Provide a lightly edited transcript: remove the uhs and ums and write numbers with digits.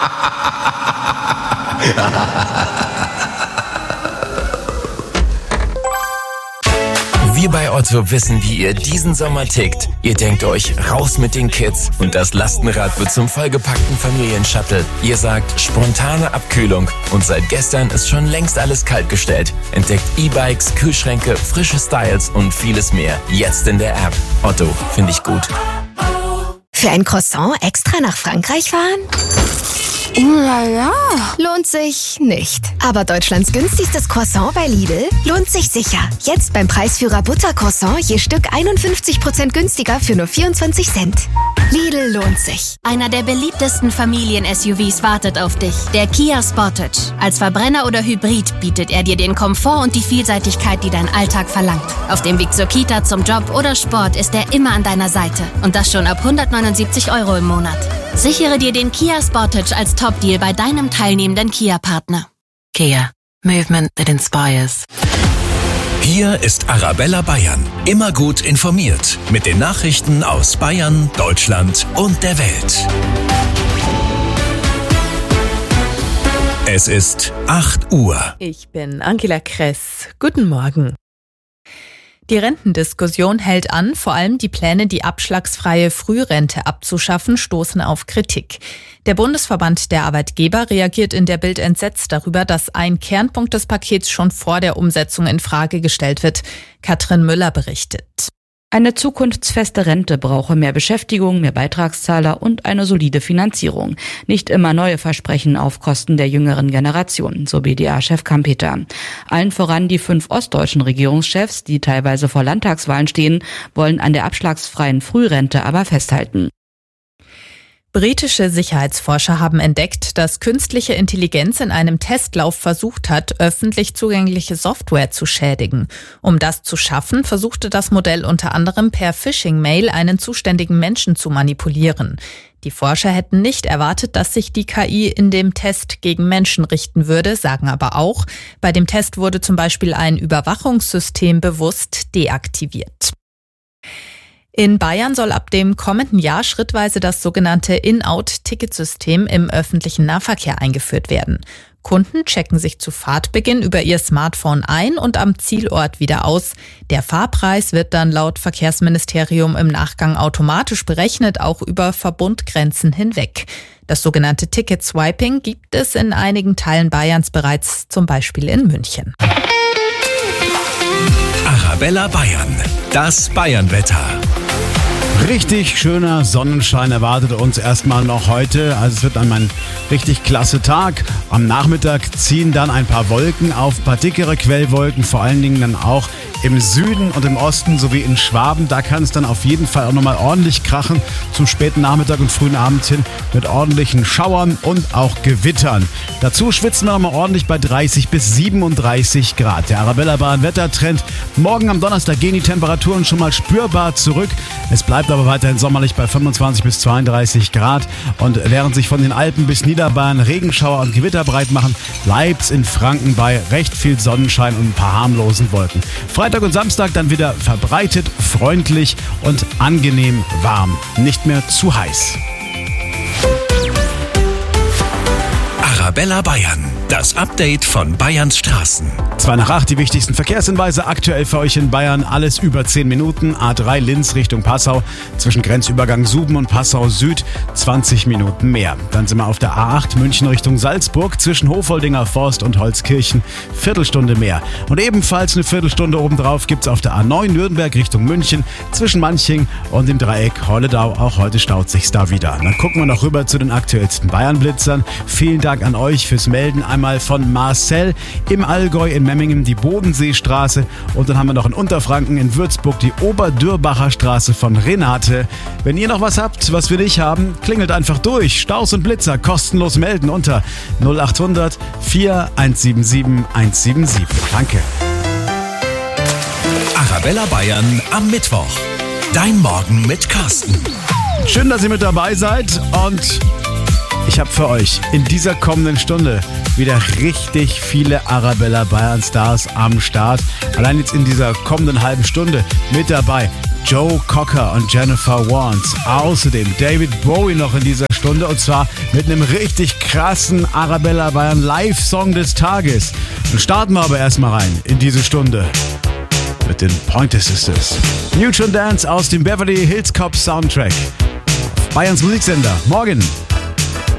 Wir bei Otto wissen, wie ihr diesen Sommer tickt. Ihr denkt euch, raus mit den Kids und das Lastenrad wird zum vollgepackten Familienshuttle. Ihr sagt, spontane Abkühlung und seit gestern ist schon längst alles kaltgestellt. Entdeckt E-Bikes, Kühlschränke, frische Styles und vieles mehr. Jetzt in der App. Otto, finde ich gut. Für ein Croissant extra nach Frankreich fahren? Ja. Lohnt sich nicht. Aber Deutschlands günstigstes Croissant bei Lidl lohnt sich sicher. Jetzt beim Preisführer Buttercroissant je Stück 51% günstiger für nur 24 Cent. Lidl lohnt sich. Einer der beliebtesten Familien-SUVs wartet auf dich. Der Kia Sportage. Als Verbrenner oder Hybrid bietet er dir den Komfort und die Vielseitigkeit, die dein Alltag verlangt. Auf dem Weg zur Kita, zum Job oder Sport ist er immer an deiner Seite. Und das schon ab 179 € im Monat. Sichere dir den Kia Sportage als Top-Deal bei deinem teilnehmenden Kia-Partner. Kia. Movement that inspires. Hier ist Arabella Bayern. Immer gut informiert. Mit den Nachrichten aus Bayern, Deutschland und der Welt. Es ist 8 Uhr. Ich bin Angela Kress. Guten Morgen. Die Rentendiskussion hält an, vor allem die Pläne, die abschlagsfreie Frührente abzuschaffen, stoßen auf Kritik. Der Bundesverband der Arbeitgeber reagiert in der Bild entsetzt darüber, dass ein Kernpunkt des Pakets schon vor der Umsetzung in Frage gestellt wird. Katrin Müller berichtet. Eine zukunftsfeste Rente brauche mehr Beschäftigung, mehr Beitragszahler und eine solide Finanzierung. Nicht immer neue Versprechen auf Kosten der jüngeren Generation, so BDA-Chef Kampeter. Allen voran die 5 ostdeutschen Regierungschefs, die teilweise vor Landtagswahlen stehen, wollen an der abschlagsfreien Frührente aber festhalten. Britische Sicherheitsforscher haben entdeckt, dass künstliche Intelligenz in einem Testlauf versucht hat, öffentlich zugängliche Software zu schädigen. Um das zu schaffen, versuchte das Modell unter anderem per Phishing-Mail einen zuständigen Menschen zu manipulieren. Die Forscher hätten nicht erwartet, dass sich die KI in dem Test gegen Menschen richten würde, sagen aber auch, bei dem Test wurde zum Beispiel ein Überwachungssystem bewusst deaktiviert. In Bayern soll ab dem kommenden Jahr schrittweise das sogenannte In-Out-Ticketsystem im öffentlichen Nahverkehr eingeführt werden. Kunden checken sich zu Fahrtbeginn über ihr Smartphone ein und am Zielort wieder aus. Der Fahrpreis wird dann laut Verkehrsministerium im Nachgang automatisch berechnet, auch über Verbundgrenzen hinweg. Das sogenannte Ticket-Swiping gibt es in einigen Teilen Bayerns bereits, zum Beispiel in München. Arabella Bayern. Das Bayernwetter. Richtig schöner Sonnenschein erwartet uns erstmal noch heute. Also es wird ein richtig klasse Tag. Am Nachmittag ziehen dann ein paar Wolken auf, ein paar dickere Quellwolken, vor allen Dingen dann auch im Süden und im Osten sowie in Schwaben. Da kann es dann auf jeden Fall auch nochmal ordentlich krachen zum späten Nachmittag und frühen Abend hin mit ordentlichen Schauern und auch Gewittern. Dazu schwitzen wir nochmal ordentlich bei 30 bis 37 Grad. Der Arabella Bayern Wettertrend. Morgen am Donnerstag gehen die Temperaturen schon mal spürbar zurück. Es bleibt aber weiterhin sommerlich bei 25 bis 32 Grad. Und während sich von den Alpen bis Niederbayern Regenschauer und Gewitter breit machen, bleibt es in Franken bei recht viel Sonnenschein und ein paar harmlosen Wolken. Freitag und Samstag dann wieder verbreitet, freundlich und angenehm warm. Nicht mehr zu heiß. Arabella Bayern. Das Update von Bayerns Straßen. 2 nach 8, die wichtigsten Verkehrshinweise aktuell für euch in Bayern. Alles über 10 Minuten. A3 Linz Richtung Passau. Zwischen Grenzübergang Suben und Passau Süd 20 Minuten mehr. Dann sind wir auf der A8 München Richtung Salzburg. Zwischen Hofoldinger Forst und Holzkirchen Viertelstunde mehr. Und ebenfalls eine Viertelstunde obendrauf gibt es auf der A9 Nürnberg Richtung München. Zwischen Manching und dem Dreieck Holledau. Auch heute staut sich's da wieder. Dann gucken wir noch rüber zu den aktuellsten Bayern-Blitzern. Vielen Dank an euch fürs Melden. Einmal von Marcel im Allgäu in Memmingen die Bodenseestraße und dann haben wir noch in Unterfranken in Würzburg die Oberdürbacher Straße von Renate. Wenn ihr noch was habt, was wir nicht haben, klingelt einfach durch. Staus und Blitzer kostenlos melden unter 0800 4177 177. Danke. Arabella Bayern am Mittwoch. Dein Morgen mit Carsten. Schön, dass ihr mit dabei seid und ich habe für euch in dieser kommenden Stunde wieder richtig viele Arabella Bayern Stars am Start. Allein jetzt in dieser kommenden halben Stunde mit dabei Joe Cocker und Jennifer Warnes. Außerdem David Bowie noch in dieser Stunde und zwar mit einem richtig krassen Arabella Bayern Live-Song des Tages. Und starten wir aber erstmal rein in diese Stunde mit den Pointer Sisters. Neutron Dance aus dem Beverly Hills Cop Soundtrack. Bayerns Musiksender. Morgen.